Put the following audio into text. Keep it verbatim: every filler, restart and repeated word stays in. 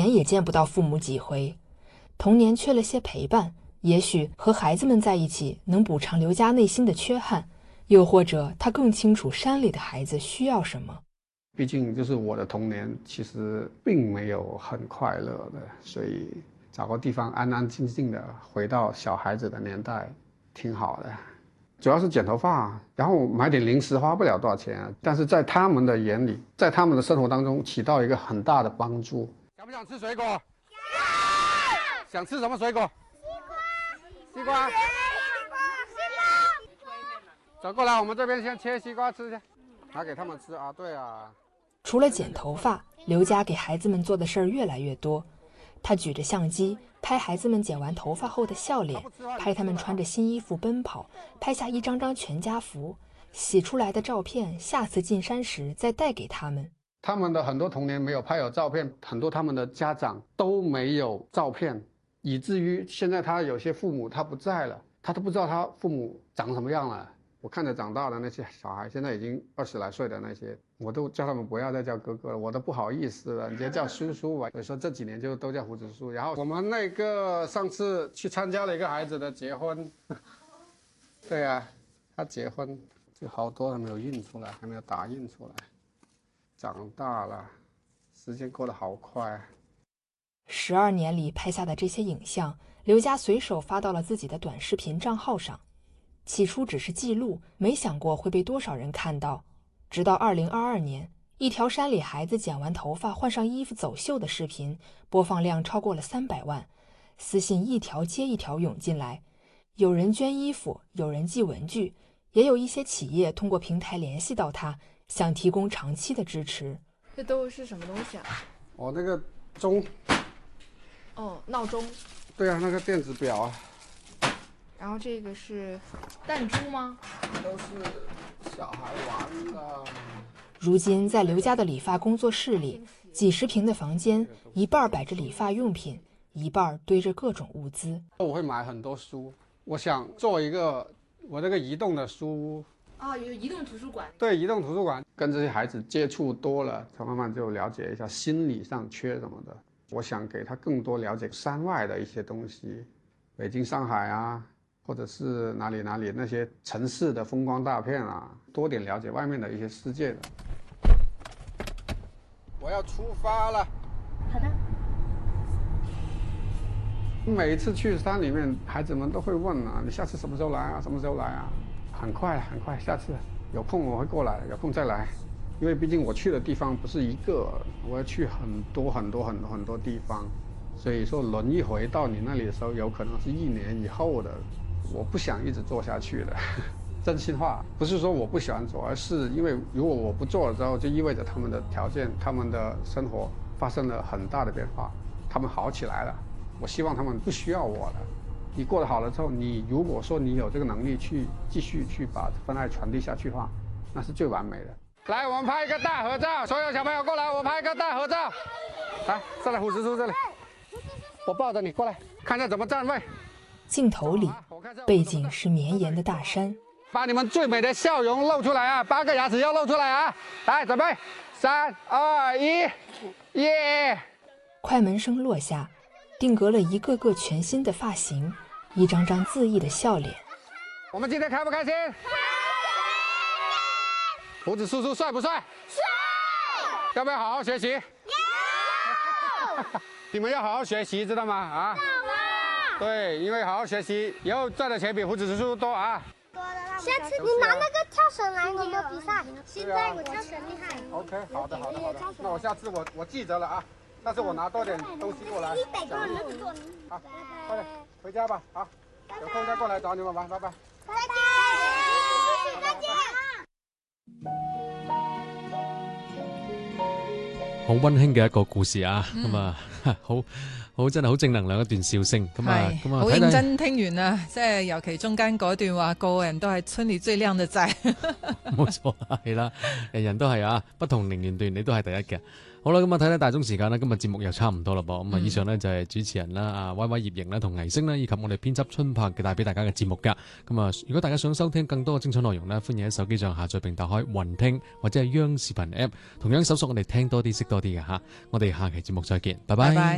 年也见不到父母几回。童年缺了些陪伴，也许和孩子们在一起能补偿刘家内心的缺憾，又或者他更清楚山里的孩子需要什么。 毕竟就是我的童年其实并没有很快乐的，所以找个地方安安静静的回到小孩子的年代挺好的。主要是剪头发，然后买点零食花不了多少钱，但是在他们的眼里，在他们的生活当中起到一个很大的帮助。想不想吃水果？想。想吃什么水果？西瓜。西瓜。走过来，我们这边先切西瓜吃去，拿给他们吃啊。对啊。 除了剪头发，刘家给孩子们做的事儿越来越多。他举着相机拍孩子们剪完头发后的笑脸，拍他们穿着新衣服奔跑，拍下一张张全家福，洗出来的照片下次进山时再带给他们。 他们的很多童年没有拍有照片，很多他们的家长都没有照片，以至于现在他有些父母他不在了，他都不知道他父母长什么样了。我看着长大的那些小孩，现在已经二十来岁的那些，我都叫他们不要再叫哥哥了，我都不好意思了，你就叫叔叔吧。所以说这几年就都叫胡子叔。然后我们那个上次去参加了一个孩子的结婚，对啊，他结婚就好多还没有印出来，还没有打印出来。长大了，时间过得好快。 十二年里拍下的这些影像，刘家随手发到了自己的短视频账号上。起初只是记录，没想过会被多少人看到。直到二零二二年，一条山里孩子剪完头发换上衣服走秀的视频，播放量超过了三百万，私信一条接一条涌进来。有人捐衣服，有人寄文具，也有一些企业通过平台联系到他，想提供长期的支持。 这都是什么东西啊？ 哦，那个钟。 哦，闹钟。 对啊，那个电子表啊。 然后这个是弹珠吗？ 都是小孩玩的。 如今在刘家的理发工作室里，几十平的房间，一半摆着理发用品，一半堆着各种物资。 我会买很多书，我想做一个我这个移动的书屋。 啊，有移动图书馆。 对，移动图书馆，跟这些孩子接触多了，他慢慢就了解一下心理上缺什么的。我想给他更多了解山外的一些东西，北京、上海啊。或者是哪里哪里那些城市的风光大片啊，多点了解外面的一些世界的。我要出发了。 好的。 每一次去山里面，孩子们都会问啊，你下次什么时候来啊？什么时候来啊？很快很快，下次有空我会过来，有空再来。因为毕竟我去的地方不是一个，我要去很多很多很多很多地方，所以说轮一回到你那里的时候，有可能是一年以后的。我不想一直做下去的，真心话，不是说我不喜欢做，而是因为如果我不做了之后，就意味着他们的条件、他们的生活发生了很大的变化，他们好起来了。我希望他们不需要我了。你过得好了之后，你如果说你有这个能力去继续去把份爱传递下去的话，那是最完美的。来，我们拍一个大合照，所有小朋友过来，我拍一个大合照。来，上来，虎子叔这里，我抱着你过来，看下怎么站位。 镜头里，背景是绵延的大山。 把你们最美的笑容露出来啊！八个牙齿要露出来啊！来，准备，三、二、一，耶！ 快门声落下，定格了一个个全新的发型，一张张恣意的笑脸。 我们今天开不开心？开心！胡子叔叔帅不帅？帅！要不要好好学习？要！你们要好好学习，知道吗？啊！对，因为好好学习，以后赚的钱比胡子叔叔多啊！ 下次你拿那个跳绳来，我们比赛。现在我跳绳厉害。 OK， 好的好的好的，那我下次我我记着了啊，下次我拿多点东西过来。好，快点回家吧，好，有空再过来找你们玩，拜拜。 再见，再见。 好溫馨嘅一個故事啊，咁啊好。好真係好正能量一段笑聲咁啊，咁啊好認真聽完啊，即係尤其中間嗰段話，個人都係村裏最靚嘅仔。 冇錯，係啦，人人都係啊，不同年齡段你都係第一嘅。好啦，咁啊睇睇大鐘時間啦，今日節目又差唔多啦噃。咁啊，以上呢就係主持人啦，啊威威葉瑩啦同倪星啦，以及我哋編輯春柏嘅帶俾大家嘅節目噶。咁啊，如果大家想收聽更多嘅精彩內容呢，歡迎喺手機上下載並打開雲聽或者係央視頻 App， 同樣搜索我哋聽多啲識多啲嘅嚇。我哋下期節目再見，拜拜。